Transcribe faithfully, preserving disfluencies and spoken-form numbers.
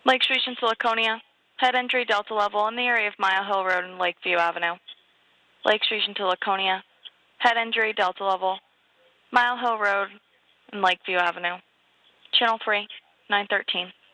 Lake Street into Laconia. Head entry Delta level in the area of Mile Hill Road and Lakeview Avenue. Lake Street into Laconia. Head entry Delta level. Mile Hill Road and Lakeview Avenue. Channel three, nine thirteen.